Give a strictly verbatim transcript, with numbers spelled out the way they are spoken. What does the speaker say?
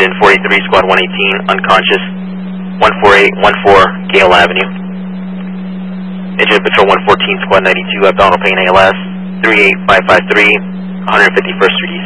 engine forty-three, squad one eighteen, unconscious, one forty-eight one four, Gale Avenue. Engine patrol one fourteen, squad ninety-two, abdominal pain A L S, three eight five five three, one fifty-first Street East.